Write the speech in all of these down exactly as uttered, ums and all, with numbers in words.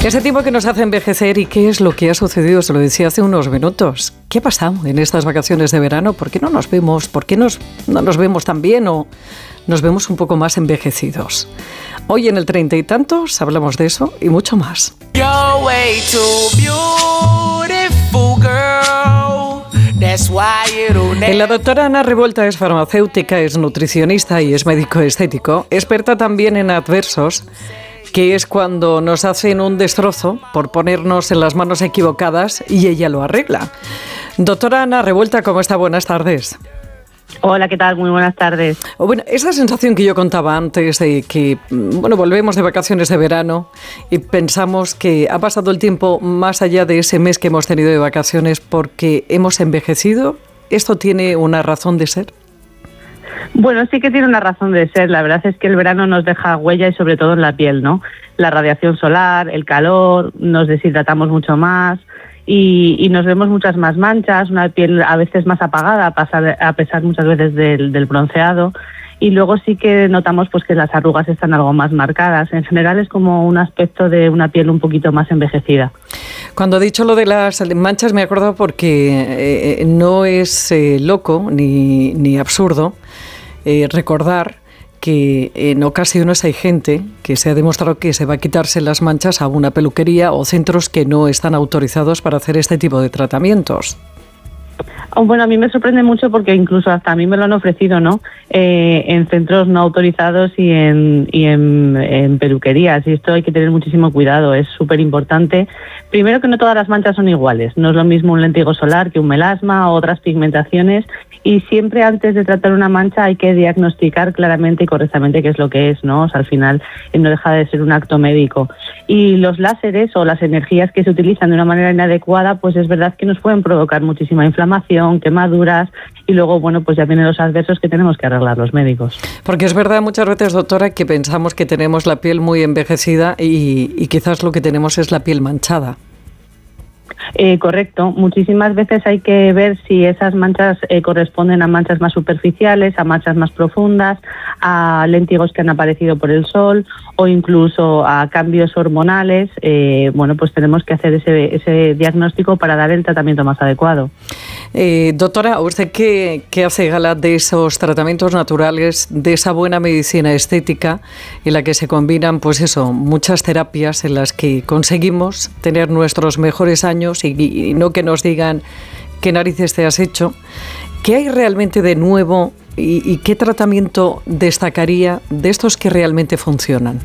Ese tiempo que nos hace envejecer y qué es lo que ha sucedido, se lo decía hace unos minutos. ¿Qué ha pasado en estas vacaciones de verano? ¿Por qué no nos vemos? ¿Por qué nos, no nos vemos tan bien o nos vemos un poco más envejecidos? Hoy en el Treinta y Tantos hablamos de eso y mucho más. You're way too beautiful, girl. That's why it'll never... La doctora Ana Revuelta es farmacéutica, es nutricionista y es médico estético, experta también en adversos, que es cuando nos hacen un destrozo por ponernos en las manos equivocadas y ella lo arregla. Doctora Ana Revuelta, ¿cómo está? Buenas tardes. Hola, ¿qué tal? Muy buenas tardes. Bueno, esa sensación que yo contaba antes de que, bueno, volvemos de vacaciones de verano y pensamos que ha pasado el tiempo más allá de ese mes que hemos tenido de vacaciones porque hemos envejecido, ¿esto tiene una razón de ser? Bueno, sí que tiene una razón de ser. La verdad es que el verano nos deja huella y sobre todo en la piel, ¿no? La radiación solar, el calor, nos deshidratamos mucho más y, y nos vemos muchas más manchas, una piel a veces más apagada, a, pasar, a pesar muchas veces del, del bronceado. Y luego sí que notamos pues que las arrugas están algo más marcadas. En general es como un aspecto de una piel un poquito más envejecida. Cuando he dicho lo de las manchas me acuerdo porque eh, no es eh, loco ni, ni absurdo eh, recordar que en ocasiones hay gente que se ha demostrado que se va a quitarse las manchas a una peluquería o centros que no están autorizados para hacer este tipo de tratamientos. Bueno, a mí me sorprende mucho porque incluso hasta a mí me lo han ofrecido, ¿no? Eh, en centros no autorizados y en, y en, en peluquerías. Y esto hay que tener muchísimo cuidado, es súper importante. Primero que no todas las manchas son iguales. No es lo mismo un léntigo solar que un melasma o otras pigmentaciones. Y siempre antes de tratar una mancha hay que diagnosticar claramente y correctamente qué es lo que es, ¿no? O sea, al final no deja de ser un acto médico. Y los láseres o las energías que se utilizan de una manera inadecuada, pues es verdad que nos pueden provocar muchísima inflamación, quemaduras y luego, bueno, pues ya vienen los adversos que tenemos que arreglar los médicos. Porque es verdad muchas veces, doctora, que pensamos que tenemos la piel muy envejecida y, y quizás lo que tenemos es la piel manchada. Eh, correcto. Muchísimas veces hay que ver si esas manchas eh, corresponden a manchas más superficiales, a manchas más profundas, a léntigos que han aparecido por el sol o incluso a cambios hormonales. Eh, bueno, pues tenemos que hacer ese, ese diagnóstico para dar el tratamiento más adecuado. Eh, doctora, usted que, que hace gala de esos tratamientos naturales, de esa buena medicina estética en la que se combinan, pues eso, muchas terapias en las que conseguimos tener nuestros mejores años y, y no que nos digan qué narices te has hecho. ¿Qué hay realmente de nuevo y, y qué tratamiento destacaría de estos que realmente funcionan?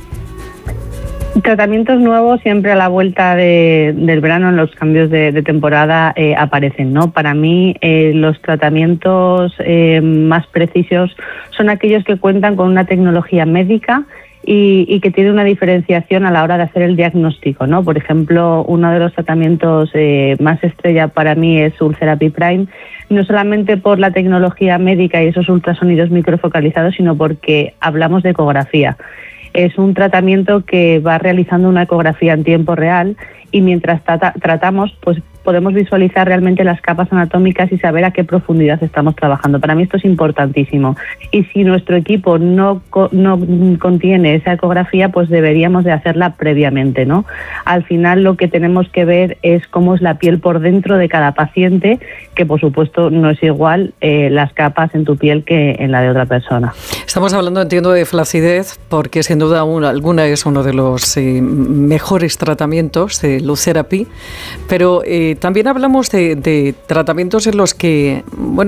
Tratamientos nuevos siempre a la vuelta de, del verano, en los cambios de, de temporada, eh, aparecen, ¿no? Para mí, eh, los tratamientos eh, más precisos son aquellos que cuentan con una tecnología médica y, y que tiene una diferenciación a la hora de hacer el diagnóstico, ¿no? Por ejemplo, uno de los tratamientos eh, más estrella para mí es Ultherapy Prime, no solamente por la tecnología médica y esos ultrasonidos microfocalizados, sino porque hablamos de ecografía. Es un tratamiento que va realizando una ecografía en tiempo real y mientras trata, tratamos, pues podemos visualizar realmente las capas anatómicas y saber a qué profundidad estamos trabajando. Para mí esto es importantísimo. Y si nuestro equipo no, no contiene esa ecografía, pues deberíamos de hacerla previamente, ¿no? Al final lo que tenemos que ver es cómo es la piel por dentro de cada paciente, que por supuesto no es igual eh, las capas en tu piel que en la de otra persona. Estamos hablando, entiendo, de flacidez, porque sin duda una, alguna es uno de los eh, mejores tratamientos de Ultherapy, pero eh, también hablamos de, de tratamientos en los que, bueno,